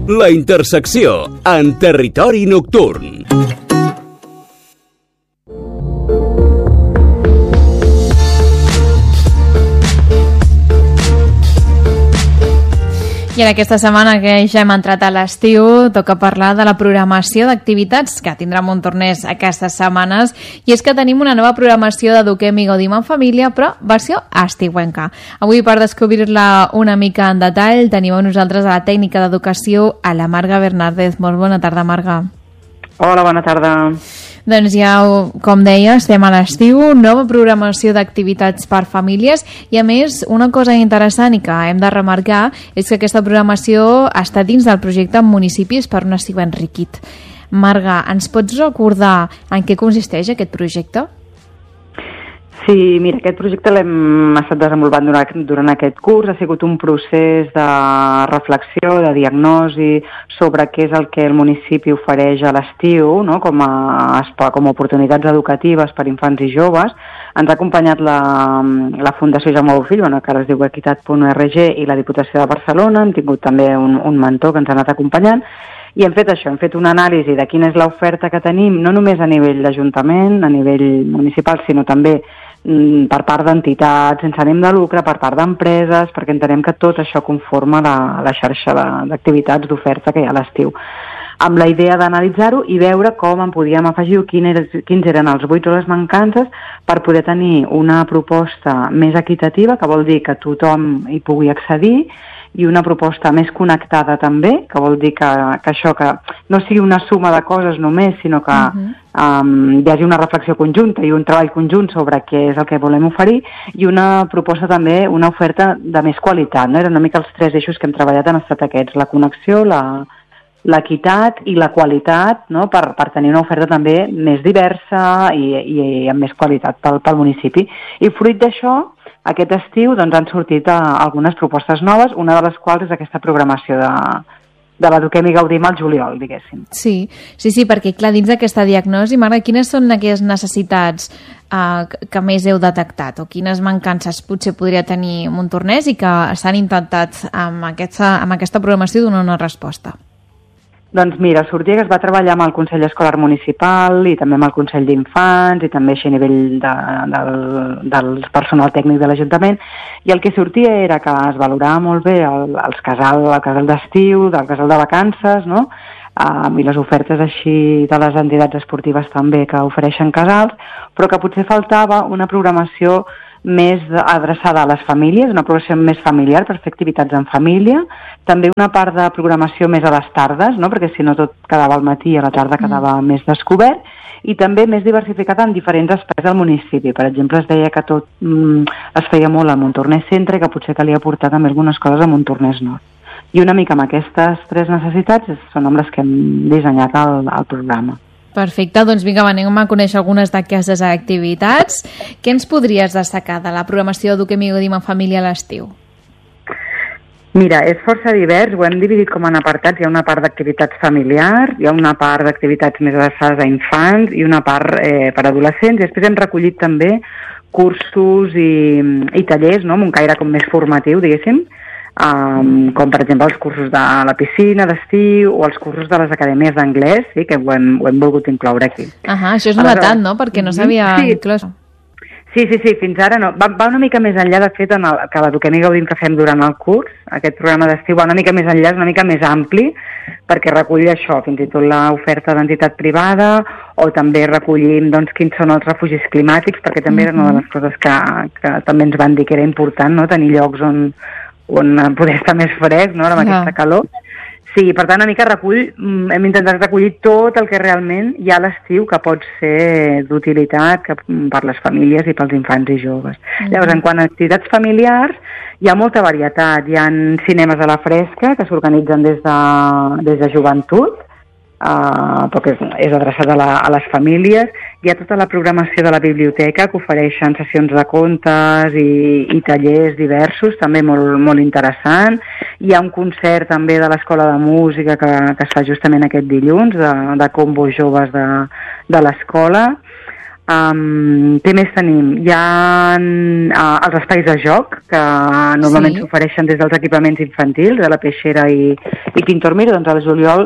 La Intersecció, en territori nocturn. I en aquesta setmana que ja hem entrat a l'estiu, toca parlar de la programació d'activitats que tindrà Montornès aquestes setmanes, i és que tenim una nova programació d'Eduquem i Gaudim en Família, però versió estiuenca. Avui, per descobrir-la una mica en detall, tenim amb nosaltres a la tècnica d'educació, a la Marga Bernàrdez. Molt bona tarda, Marga. Hola, bona tarda. Doncs ja, com deia, estem a l'estiu, nova programació d'activitats per famílies i, a més, una cosa interessant i que hem de remarcar és que aquesta programació està dins del projecte Municipis per un estiu enriquit. Marga, ens pots recordar en què consisteix aquest projecte? Sí, mira, aquest projecte l'hem estat desenvolupant durant aquest curs. Ha sigut un procés de reflexió, de diagnosi sobre què és el que el municipi ofereix a l'estiu, no? com a oportunitats educatives per infants i joves. Ens ha acompanyat la Fundació Jaume Bofill, que ara es diu equitat.org, i la Diputació de Barcelona. Hem tingut també un mentor que ens ha anat acompanyant. I hem fet això, hem fet una anàlisi de quina és l'oferta que tenim, no només a nivell d'Ajuntament, a nivell municipal, sinó també per part d'entitats sense ànim de lucre, per part d'empreses, perquè entenem que tot això conforma la xarxa d'activitats d'oferta que hi ha a l'estiu. Amb la idea d'analitzar-ho i veure com en podíem afegir o quins eren els buits o les mancances per poder tenir una proposta més equitativa, que vol dir que tothom hi pugui accedir, i una proposta més connectada també, que vol dir que això que no sigui una suma de coses només, sinó que hi hagi una reflexió conjunta i un treball conjunt sobre què és el que volem oferir, i una proposta també, una oferta de més qualitat, no? Eren una mica els tres eixos que hem treballat, han estat aquests: la connexió, l'equitat i la qualitat, no? per tenir una oferta també més diversa i amb més qualitat pel municipi. I fruit d'això, aquest estiu doncs, han sortit algunes propostes noves, una de les quals és aquesta programació de l'Eduquem i Gaudim al juliol, diguéssim. Sí, perquè clar, dins d'aquesta diagnosi, Marga, quines són aquelles necessitats que més heu detectat o quines mancances potser podria tenir Montornès i que s'han intentat amb aquesta programació donar una resposta? Doncs mira, sortia que es va treballar amb el Consell Escolar Municipal i també amb el Consell d'Infants i també així a nivell del personal tècnic de l'Ajuntament, i el que sortia era que es valorava molt bé el casal d'estiu, del casal de vacances, no? I les ofertes així de les entitats esportives també que ofereixen casals, però que potser faltava una programació més adreçada a les famílies, una programació més familiar per fer activitats en família, també una part de programació més a les tardes, no? Perquè si no tot quedava al matí i a la tarda quedava més descobert, i també més diversificat en diferents espais del municipi. Per exemple, es deia que tot es feia molt a Montornès Centre i que potser calia portar també algunes coses a Montornès Nord. I una mica amb aquestes tres necessitats són amb les que hem dissenyat el programa. Perfecte, doncs vinga, anem a conèixer algunes d'aquestes activitats. Què ens podries destacar de la programació d'Eduquem i Gaudim en Família a l'estiu? Mira, és força divers, ho hem dividit com en apartats. Hi ha una part d'activitats familiars, hi ha una part d'activitats més adreçades a infants i una part per adolescents. I després hem recollit també cursos i tallers, no? Amb un caire com més formatiu, diguéssim, com per exemple els cursos de la piscina d'estiu o els cursos de les acadèmies d'anglès, sí, que ho hem volgut incloure aquí. Això és novetat, no? Perquè no s'havia inclòs. Sí, fins ara no. Va una mica més enllà, de fet, que l'Eduquem i Gaudim que fem durant el curs. Aquest programa d'estiu va una mica més enllà, és una mica més ampli, perquè recull això, fins i tot l'oferta d'entitat privada, o també recollim quins són els refugis climàtics, perquè també era una de les coses que també ens van dir que era important, no? Tenir llocs on poder estar més fresc, no? Amb aquesta calor. Sí, per tant, una mica hem intentat recollir tot el que realment hi ha a l'estiu que pot ser d'utilitat per les famílies i pels infants i joves. Llavors, en quant a activitats familiars, hi ha molta varietat. Hi ha cinemes a la fresca que s'organitzen des de joventut, perquè és adreçat a les famílies. Hi ha tota la programació de la biblioteca que ofereixen sessions de contes i tallers diversos, també molt, molt interessant. Hi ha un concert també de l'Escola de Música que es fa justament aquest dilluns, de combos joves de l'escola. Què més tenim? Hi ha els espais de joc, que normalment s'ofereixen des dels equipaments infantils, de la Peixera i Pintormir. Doncs al juliol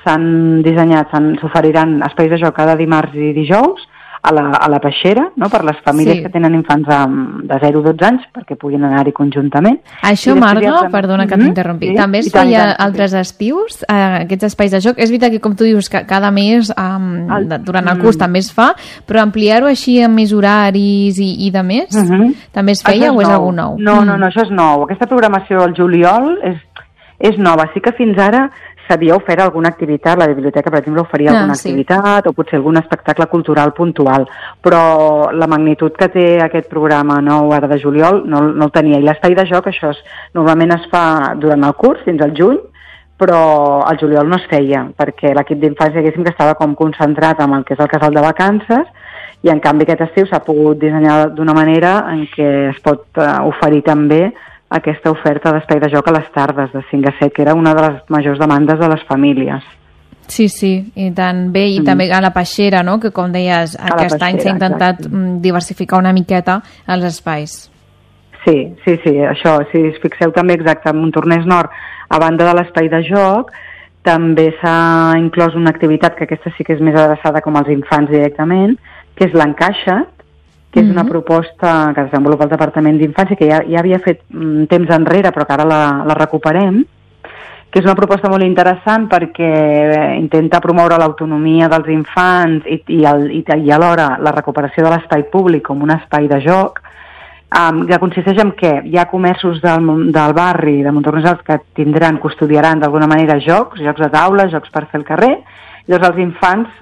s'oferiran espais de joc cada dimarts i dijous a la Peixera, no? Per les famílies que tenen infants de 0 a 12 anys, perquè puguin anar-hi conjuntament. Això, Marga, perdona que t'interrompi, també es feia altres estius, aquests espais de joc? És veritat que, com tu dius, que cada mes, durant el curs també es fa, però ampliar-ho així amb més horaris i de més, també es feia o és algú nou? No, això és nou. Aquesta programació al juliol és nova. Sí que fins ara s'havia ofert alguna activitat, la biblioteca, per exemple, oferia alguna activitat o potser algun espectacle cultural puntual, però la magnitud que té aquest programa nou ara de juliol no el tenia. I l'espai de joc, això normalment es fa durant el curs, fins al juny, però al juliol no es feia, perquè l'equip d'infants, diguéssim, que estava com concentrat en el que és el casal de vacances, i en canvi aquest estiu s'ha pogut dissenyar d'una manera en què es pot oferir també aquesta oferta d'espai de joc a les tardes, de 5 a 7, que era una de les majors demandes de les famílies. Sí, i tant bé, i també a la Peixera, no?, que com deies, aquest any s'ha intentat diversificar una miqueta els espais. Sí, això, si us fixeu també exacte, en Montornès Nord, a banda de l'espai de joc, també s'ha inclòs una activitat que aquesta sí que és més adreçada com als infants directament, que és l'Encaixa't, que és una proposta que desenvolupa el Departament d'Infants i que ja havia fet temps enrere, però que ara la recuperem, que és una proposta molt interessant perquè intenta promoure l'autonomia dels infants i alhora la recuperació de l'espai públic com un espai de joc, que consisteix en què hi ha comerços del barri de Montornès que custodiaran d'alguna manera jocs de taula, jocs per fer al carrer. Llavors els infants,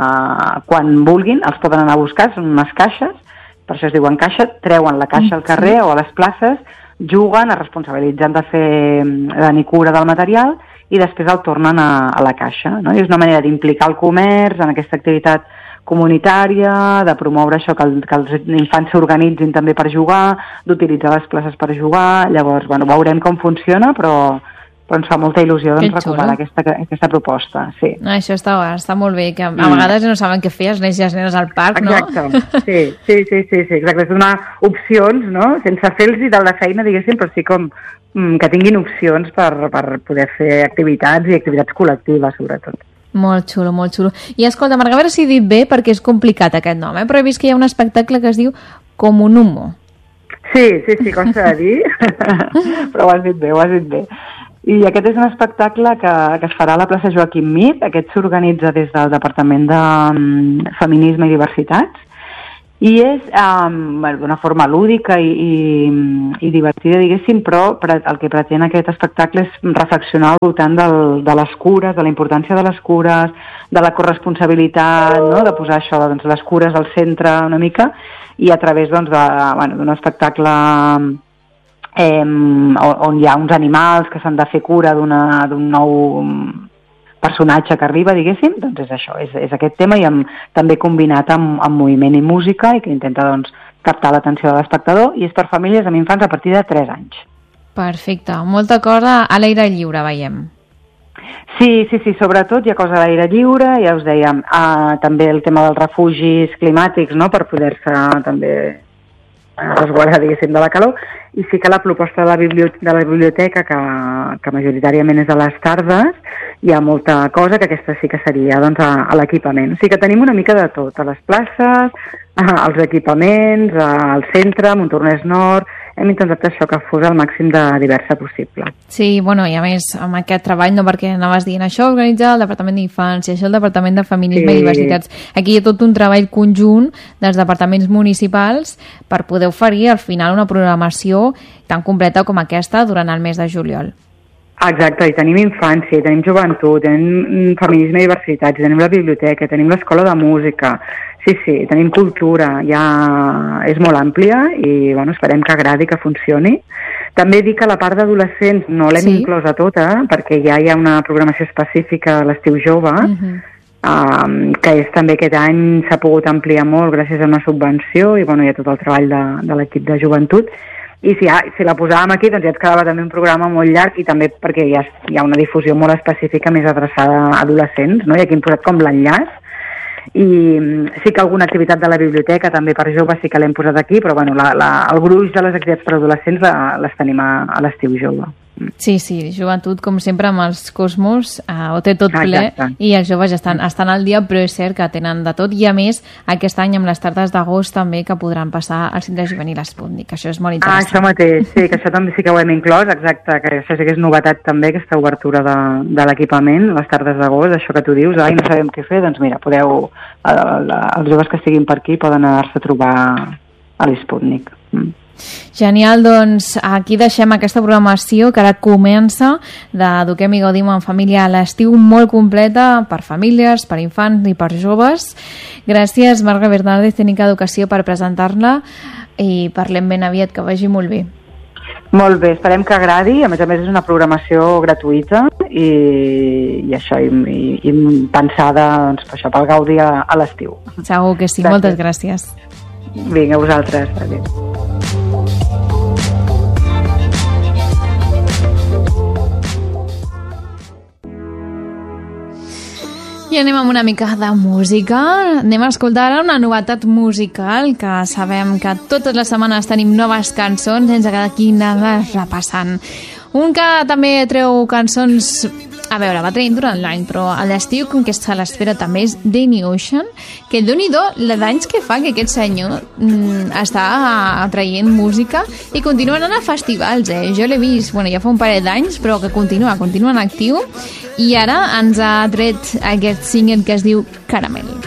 quan vulguin, els poden anar a buscar, són unes caixes, per això es diuen caixa, treuen la caixa al carrer o a les places, juguen, es responsabilitzen de tenir cura del material i després el tornen a la caixa, no? I és una manera d'implicar el comerç en aquesta activitat comunitària, de promoure això, que els infants s'organitzin també per jugar, d'utilitzar les places per jugar. Llavors, veurem com funciona, però ens fa molta il·lusió recuperar aquesta proposta. Sí. Això està molt bé, que a vegades no saben què fer els nens i les nenes al parc, no? Exacte, sí, exacte. És donar opcions, no? Sense fer-los de la feina, diguéssim, però sí com que tinguin opcions per poder fer activitats i activitats col·lectives, sobretot. Molt xulo, molt xulo. I escolta, Marga, a veure si he dit bé, perquè és complicat aquest nom, però he vist que hi ha un espectacle que es diu Comunumo. Sí, costa de dir, però ho has dit bé. I aquest és un espectacle que es farà a la plaça Joaquim Mir. Aquest s'organitza des del Departament de Feminisme i Diversitats i és d'una forma lúdica i divertida, diguéssim, però el que pretén aquest espectacle és reflexionar al voltant de les cures, de la importància de les cures, de la corresponsabilitat, no? De posar això, les cures al centre una mica, i a través d'un espectacle on hi ha uns animals que s'han de fer cura d'un nou personatge que arriba, diguéssim, doncs és això, és aquest tema, i també combinat amb moviment i música, i que intenta captar l'atenció de l'espectador, i és per famílies amb infants a partir de 3 anys. Perfecte, molta cosa a l'aire lliure, veiem. Sí, sobretot hi ha cosa a l'aire lliure, ja us dèiem, també el tema dels refugis climàtics, no?, per poder-se també resguardar, diguéssim, de la calor, i sí que la proposta de la biblioteca, que majoritàriament és a les tardes, hi ha molta cosa, que aquesta sí que seria a l'equipament. O sigui que tenim una mica de tot, a les places, als equipaments, al centre, Montornès Nord. Hem intentat això, que fos el màxim de diversa possible. Sí, i a més, amb aquest treball, no, perquè anaves dient això, organitzar el Departament d'Infància, això el Departament de Feminisme i Diversitats. Aquí hi ha tot un treball conjunt dels departaments municipals per poder oferir al final una programació tan completa com aquesta durant el mes de juliol. Exacte, i tenim infància, i tenim joventut, tenim feminisme i diversitats, tenim la biblioteca, tenim l'escola de música, sí, tenim cultura, és molt àmplia i esperem que agradi, que funcioni. També dic que la part d'adolescents no l'hem inclosa tota, perquè ja hi ha una programació específica a l'estiu jove, que és també aquest any s'ha pogut ampliar molt gràcies a una subvenció, i hi ha tot el treball de l'equip de joventut. I si la posàvem aquí, doncs ja ens quedava també un programa molt llarg, i també perquè hi ha una difusió molt específica més adreçada a adolescents, no? I aquí hem posat com l'enllaç. i sí que alguna activitat de la biblioteca també per joves sí que l'hem posat aquí, però bueno, el gruix de les activitats per adolescents les tenim a l'estiu jove. Sí, joventut, com sempre, amb els Cosmos, ho té tot ple. Exacte. I els joves estan al dia, però és cert que tenen de tot. I a més, aquest any amb les tardes d'agost també que podran passar al centre juvenil Sputnik. Això és molt interessant. Això mateix, sí, que això també sí que ho hem inclòs, exacte, que això sí que és novetat també, aquesta obertura de l'equipament, les tardes d'agost, això que tu dius, no sabem què fer, doncs mira, podeu, els joves que estiguin per aquí poden anar-se a trobar a l'Sputnik. Genial, doncs aquí deixem aquesta programació que ara comença d'Eduquem i Gaudim en Família a l'estiu, molt completa per famílies, per infants i per joves. Gràcies, Marga Bernaldez, tècnica d'Educació, per presentar-la i parlem ben aviat, que vagi molt bé. Molt bé, esperem que agradi. A més és una programació gratuïta i això, i pensada doncs, per això, pel gaudi a l'estiu. Segur que sí, gràcies. Moltes gràcies. Vinga, a vosaltres. Adéu. I anem amb una mica de música. Anem a escoltar una novetat musical, que sabem que totes les setmanes tenim noves cançons, sense cada quina les repassant. Un que també treu cançons, a veure, va traient durant l'any, però a l'estiu, com que se l'espera també, és Danny Ocean, que Déu-n'hi-do d'anys que fa que aquest senyor està traient música i continua anant a festivals, Jo l'he vist, ja fa un parell d'anys, però que continua en actiu, i ara ens ha tret aquest single que es diu Caramel.